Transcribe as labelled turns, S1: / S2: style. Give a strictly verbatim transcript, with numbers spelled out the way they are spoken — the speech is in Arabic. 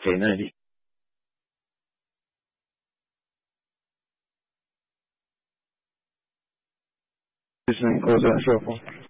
S1: 给那里。
S2: 就是我这样说话。